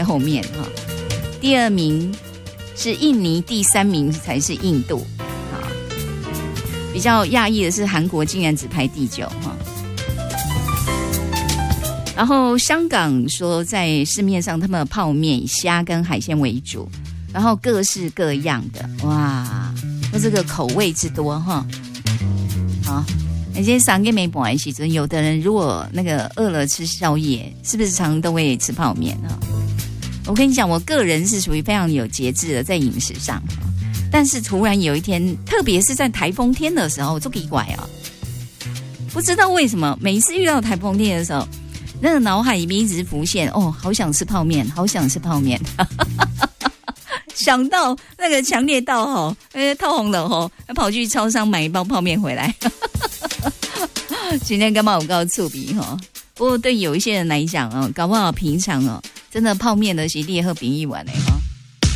后面哈。第2名是印尼，第3名才是印度。比较讶异的是，韩国竟然只排第9哈。然后香港说，在市面上他们的泡面以虾跟海鲜为主，然后各式各样的，哇，那这个口味之多哈。好，那些3个没关系，有的人如果那个饿了吃宵夜，是不是常常都会吃泡面哈？我跟你讲，我个人是属于非常有节制的在饮食上。但是突然有一天，特别是在台风天的时候，就奇怪啊！不知道为什么，每一次遇到台风天的时候，那个脑海里面一直浮现，哦，好想吃泡面，好想吃泡面，想到那个强烈到透红了跑去超商买一包泡面回来。今天干嘛我告诉比不过对有一些人来讲搞不好平常真的泡面的是你喝冰一碗